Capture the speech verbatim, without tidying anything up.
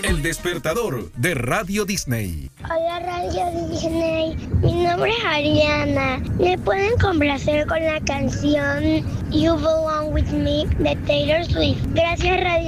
El despertador de Radio Disney. Hola Radio Disney, mi nombre es Ariana. ¿Me pueden complacer con la canción You Belong With Me de Taylor Swift? Gracias Radio